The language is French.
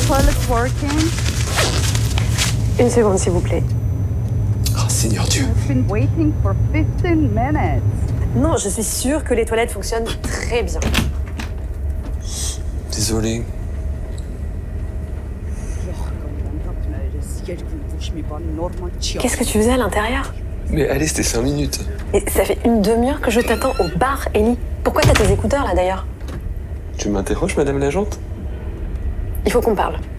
toilet working? Une seconde, s'il vous plaît. Oh, Seigneur Dieu. I've been waiting for 15 minutes. Non, je suis sûre que les toilettes fonctionnent très bien. Désolé. Qu'est-ce que tu faisais à l'intérieur? Mais allez, c'était 5 minutes. Et ça fait une demi-heure que je t'attends au bar, Ellie. Pourquoi t'as tes écouteurs là d'ailleurs? Tu m'interroges, madame l'agente? Il faut qu'on parle.